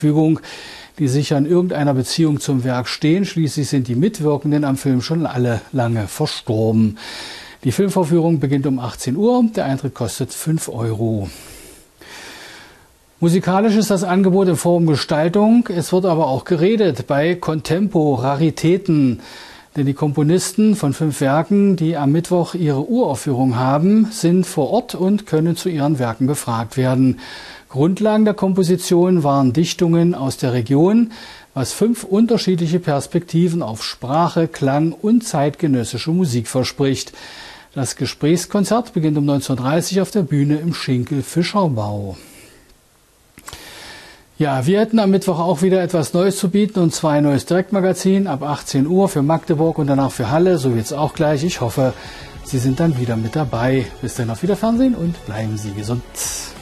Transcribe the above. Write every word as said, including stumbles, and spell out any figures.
Verfügung, die sicher in irgendeiner Beziehung zum Werk stehen. Schließlich sind die Mitwirkenden am Film schon alle lange verstorben. Die Filmvorführung beginnt um achtzehn Uhr. Der Eintritt kostet fünf Euro. Musikalisch ist das Angebot in Form Gestaltung. Es wird aber auch geredet bei Contempo, Raritäten. Denn die Komponisten von fünf Werken, die am Mittwoch ihre Uraufführung haben, sind vor Ort und können zu ihren Werken befragt werden. Grundlagen der Komposition waren Dichtungen aus der Region, was fünf unterschiedliche Perspektiven auf Sprache, Klang und zeitgenössische Musik verspricht. Das Gesprächskonzert beginnt um neunzehn Uhr dreißig auf der Bühne im Schinkel-Fischerbau. Ja, wir hätten am Mittwoch auch wieder etwas Neues zu bieten, und zwar ein neues Direktmagazin ab achtzehn Uhr für Magdeburg und danach für Halle. So wird's auch gleich. Ich hoffe, Sie sind dann wieder mit dabei. Bis dann, auf Wiederfernsehen und bleiben Sie gesund.